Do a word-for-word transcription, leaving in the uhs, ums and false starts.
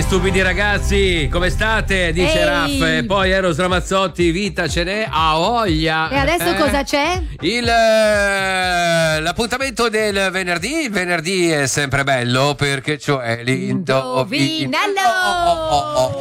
Ehi, stupidi ragazzi, come state? Dice Ehi. Raff. E poi Eros Ramazzotti, vita ce n'è a voglia. E adesso Eh? cosa c'è? Il eh, l'appuntamento del venerdì. Il venerdì è sempre bello perché cioè l'indovinello. Indovinello!